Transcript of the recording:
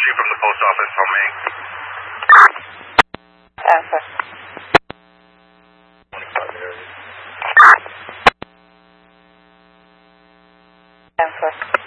you from the post office. How may? Answer. 25 minutes. Answer.